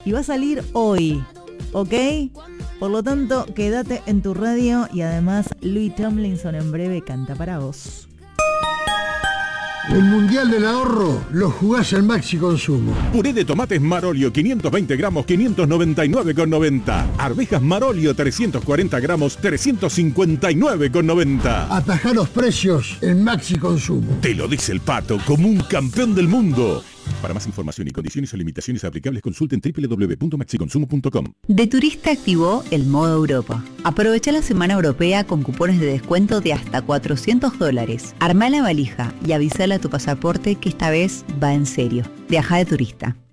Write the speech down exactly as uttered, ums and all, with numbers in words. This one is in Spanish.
y va a salir hoy, ¿ok? Por lo tanto, quédate en tu radio y además Louis Tomlinson en breve canta para vos. El Mundial del Ahorro lo jugás al Maxi Consumo. Puré de tomates Marolio quinientos veinte gramos, quinientos noventa y nueve con noventa. Arvejas Marolio trescientos cuarenta gramos, trescientos cincuenta y nueve con noventa. Atajá los precios en Maxi Consumo. Te lo dice el Pato como un campeón del mundo. Para más información y condiciones o limitaciones aplicables, consulten doble u doble u doble u punto maxiconsumo punto com. De Turista activó el modo Europa. Aprovecha la semana europea con cupones de descuento de hasta cuatrocientos dólares. Armá la valija y avísale a tu pasaporte que esta vez va en serio. Viaja de turista.